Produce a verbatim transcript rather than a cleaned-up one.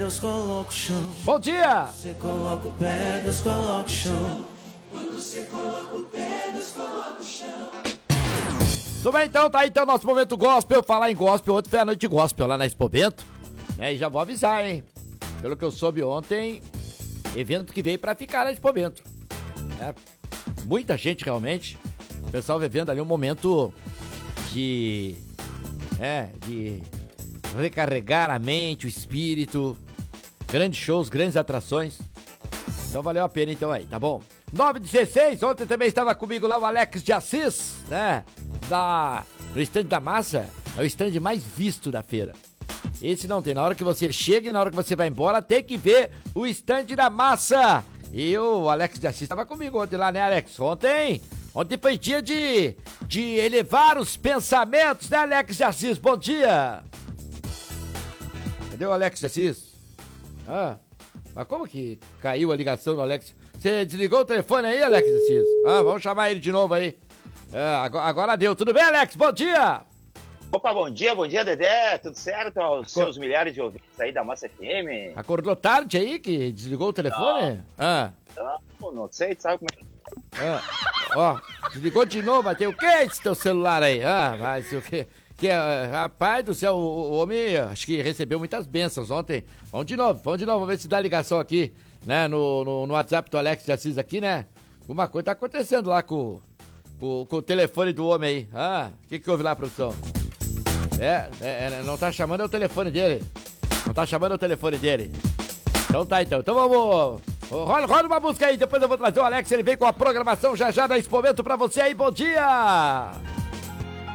Deus coloca o chão. Bom dia! Você coloca o pé, Deus coloca o chão. Quando você coloca o pé, Deus coloca o chão. Tudo bem, então, tá aí então nosso momento gospel. Falar em gospel, ontem foi a noite gospel lá na Expo Bento. É, e já vou avisar, hein? Pelo que eu soube ontem, evento que veio pra ficar na Expo Bento. É, muita gente realmente. O pessoal vivendo ali um momento de... É, de recarregar a mente, o espírito. Grandes shows, grandes atrações. Então valeu a pena então aí, tá bom? nove e dezesseis, ontem também estava comigo lá o Alex de Assis, né? Da, do stand da massa, é o stand mais visto da feira. Esse não tem, na hora que você chega e na hora que você vai embora, tem que ver o stand da massa. E o Alex de Assis estava comigo ontem lá, né, Alex? Ontem, ontem foi dia de, de elevar os pensamentos, né, Alex de Assis? Bom dia! Cadê o Alex de Assis? Ah, mas como que caiu a ligação do Alex? Você desligou o telefone aí, Alex de Assis? Ah, vamos chamar ele de novo aí. É, agora, agora deu. Tudo bem, Alex? Bom dia! Opa, bom dia, bom dia, Dedé. Tudo certo? Aos seus milhares de ouvintes aí da Massa F M. Acordou tarde aí que desligou o telefone? Não. Ah. Não, não sei, tu sabe como é que... Ah. Ó, desligou de novo, mas tem o que esse teu celular aí? Ah, mas o que... Que, uh, rapaz do céu, o, o homem acho que recebeu muitas bênçãos ontem. Vamos de novo, vamos de novo, vamos ver se dá ligação aqui, né, no, no, no WhatsApp do Alex de Assis aqui, né? Alguma coisa tá acontecendo lá com, com, com o telefone do homem aí. Ah, o que que houve lá, produção? É, é, é, não tá chamando é o telefone dele. Não tá chamando é o telefone dele. Então tá, então. Então vamos... Rola, rola uma música aí, depois eu vou trazer o Alex, ele vem com a programação já já da Expo Bento pra você aí. Bom dia!